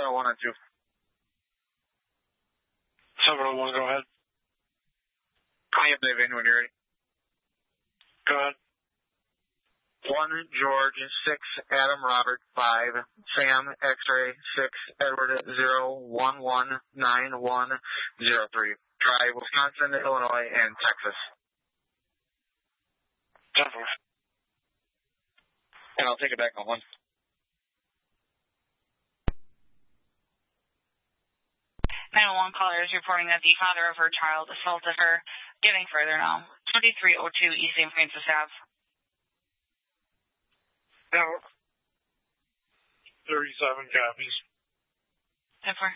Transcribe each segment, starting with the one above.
701 on 2. 701, go ahead. I am Dave when you're ready. Go ahead. 1 George 6 Adam Robert 5 Sam X-ray 6 Edward 0119103. Drive Wisconsin, Illinois, and Texas. 10-4. And I'll take it back on 1. 911 caller is reporting that the father of her child assaulted her. Getting further now. 2302 East St. Francis Ave. Now, 37 copies. 10-4.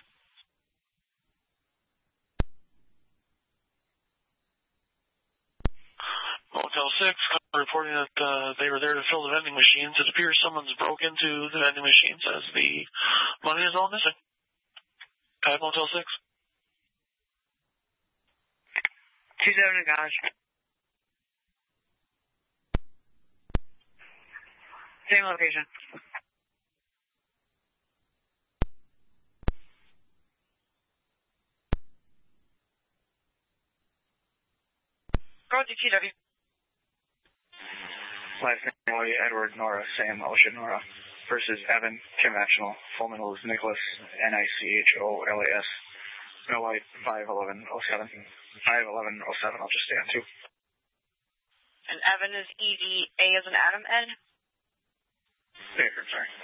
Motel 6 reporting that they were there to fill the vending machines. It appears someone's broke into the vending machines as the money is all missing. Go ahead, Motel 6. 27 gosh. Same location. Go to TW. Last name, Edward Nora, Sam Ocean Nora versus Evan, Kim National. Full name is Nicholas, Nicholas. No light, 51107. 51107, I'll just stay on 2. And Evan is EVA as an Adam, Ed? Sorry.